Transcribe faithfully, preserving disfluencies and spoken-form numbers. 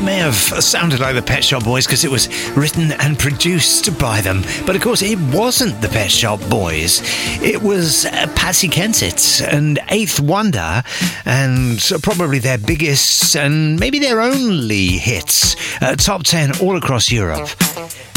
may have sounded like the Pet Shop Boys because it was written and produced by them. But of course, it wasn't the Pet Shop Boys. It was uh, Patsy Kensit and Eighth Wonder, and probably their biggest and maybe their only hits. Uh, top ten all across Europe.